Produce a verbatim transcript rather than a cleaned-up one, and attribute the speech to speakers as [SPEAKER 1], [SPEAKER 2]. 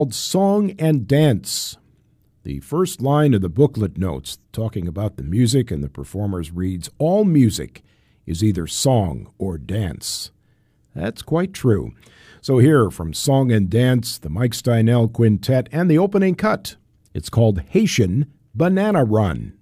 [SPEAKER 1] called Song and Dance. The first line of the booklet notes, talking about the music and the performers, reads, "All music is either song or dance." That's quite true. So here from Song and Dance, the Mike Steinell Quintet, and the opening cut. It's called Haitian Banana Run.